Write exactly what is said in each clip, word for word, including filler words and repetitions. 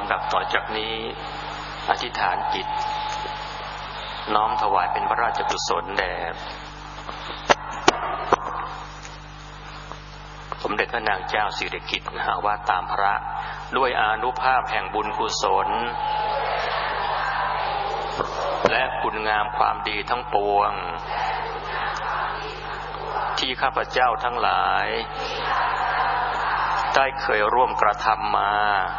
ำดับต่อจากนี้อธิษฐานจิตน้อมถวายเป็นพระราชกุศลแด่สมเด็จพระนางเจ้าสิริกิติ์นะฮะว่าตามพระด้วยอานุภาพแห่งบุญกุศลและคุณงามความดีทั้งปวงที่ข้าพเจ้าทั้งหลายได้เคยร่วมกระทำมา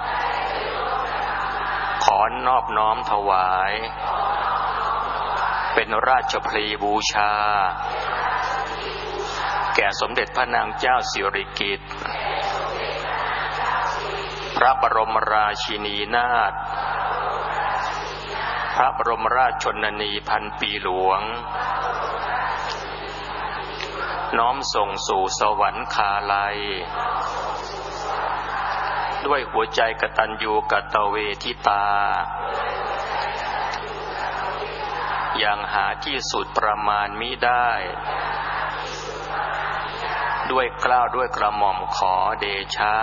ขอนอบน้อมถวายเป็นราชพลีบูชาแก่สมเด็จพระนางเจ้าสิริกิติ์พระบรมราชินีนาถพระบรมราชชนนีพันปีหลวงน้อมส่งสู่สวรรคาลัยด้วยหัวใจกตัญญูกตเวทิตาอย่างหาที่สุดประมาณมิได้ด้วยเกล้าด้วยกระหม่อมขอเดชะ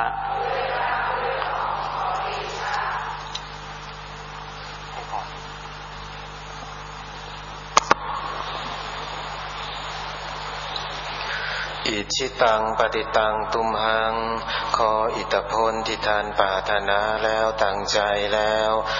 อิชิตังปฏิตังตุมหังขออิทธิพลที่ท่านปรารถนาแล้วตั้งใจแล้ว